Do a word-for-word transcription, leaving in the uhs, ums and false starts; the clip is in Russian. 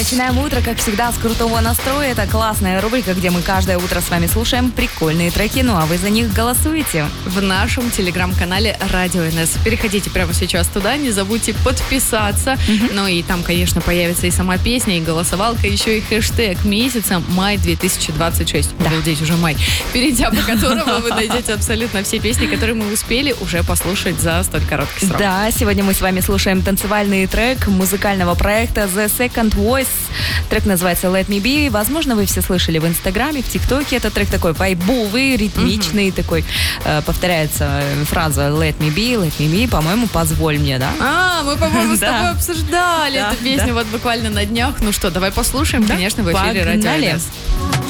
начинаем утро, как всегда, с крутого настроя. Это классная рубрика, где мы каждое утро с вами слушаем прикольные треки, ну а вы за них голосуете. В нашем телеграм-канале Радио эн эс. Переходите прямо сейчас туда, не забудьте подписаться. Mm-hmm. Ну и там, конечно, появится и сама песня, и голосовалка, еще и хэштег месяца май две тысячи двадцать шесть. Да. Обалдеть, уже май. Перейдя по которому вы найдете абсолютно все песни, которые мы успели уже послушать за столь короткий срок. Да, сегодня мы с вами слушаем танцевальный трек музыкального проекта The Second Voice. Трек называется Let Me Be. Возможно, вы все слышали в Инстаграме, в ТикТоке. Это трек такой вайбовый, ритмичный, mm-hmm. такой. Э, повторяется фраза Let Me Be, Let Me Be. По-моему, позволь мне, да? А, мы, по-моему, с тобой обсуждали эту песню вот буквально на днях. Ну что, давай послушаем, конечно, в эфире Радио эн эс.